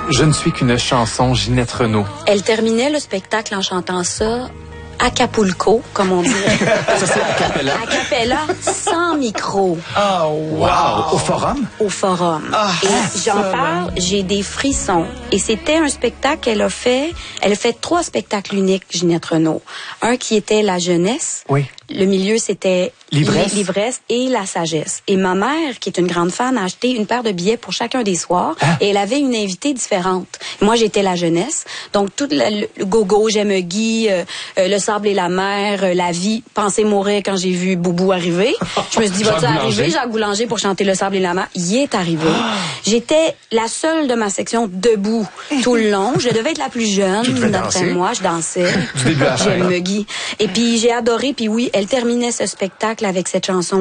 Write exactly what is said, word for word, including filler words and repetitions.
Je ne suis qu'une chanson, Ginette Renault. Elle terminait le spectacle en chantant ça Acapulco, comme on dit. Ça, c'est a cappella. A cappella, sans micro. Oh, wow! Au forum? Au forum. Ah, et j'en ça, parle, j'ai des frissons. Et c'était un spectacle qu'elle a fait. Elle a fait trois spectacles uniques, Ginette Renault. Un qui était la jeunesse. Oui. Le milieu, c'était L'ivresse. l'ivresse et la sagesse. Et ma mère, qui est une grande fan, a acheté une paire de billets pour chacun des soirs. Ah. Et elle avait une invitée différente. Moi, j'étais la jeunesse. Donc, tout le, le gogo, j'aime Guy, euh, euh, le sable et la mer, euh, la vie, penser mourir quand j'ai vu Boubou arriver. Je me suis dit, Jacques va-tu Boulanger. arriver, Jacques Boulanger, pour chanter le sable et la mer? Il est arrivé. J'étais la seule de ma section debout tout le long. Je devais être la plus jeune, Tu devais d'après danser. moi. Je dansais. Du début à la fin. J'aime Guy. Et puis, j'ai adoré. Puis oui, elle terminait ce spectacle avec cette chanson.